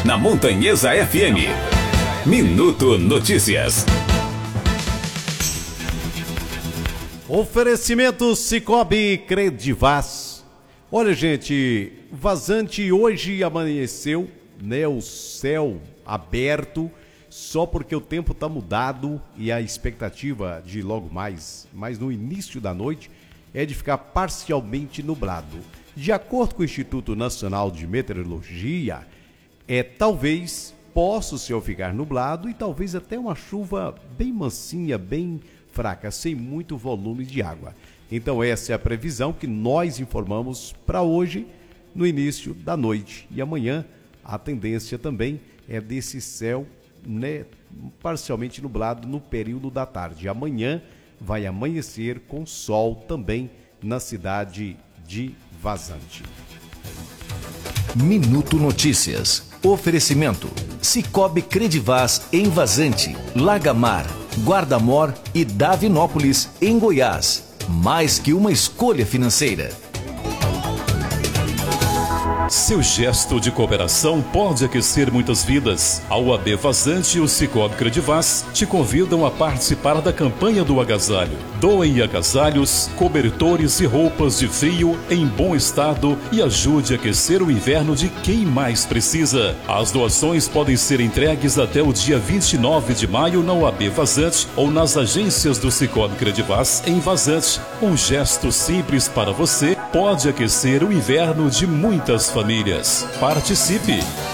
na Montanhesa FM. Minuto Notícias. Oferecimento Cicobi Credivaz. Olha, gente, Vazante hoje amanheceu, né, o céu aberto, só porque o tempo está mudado e a expectativa de logo mais no início da noite, é de ficar parcialmente nublado. De acordo com o Instituto Nacional de Meteorologia, talvez possa o céu ficar nublado e talvez até uma chuva bem mansinha, bem fraca, sem muito volume de água. Então essa é a previsão que nós informamos para hoje, no início da noite. E amanhã a tendência também é desse céu, né, parcialmente nublado no período da tarde. Amanhã vai amanhecer com sol também na cidade de Vazante. Minuto Notícias. Oferecimento: Cicobi Credivaz em Vazante, Lagamar, Guarda-Mor e Davinópolis, em Goiás. Mais que uma escolha financeira. Seu gesto de cooperação pode aquecer muitas vidas. A UAB Vazante e o Cicobi Credivaz te convidam a participar da campanha do agasalho. Doem agasalhos, cobertores e roupas de frio em bom estado e ajude a aquecer o inverno de quem mais precisa. As doações podem ser entregues até o dia 29 de maio na UAB Vazante ou nas agências do Cicobi Credivaz em Vazante. Um gesto simples para você pode aquecer o inverno de muitas famílias. Participe!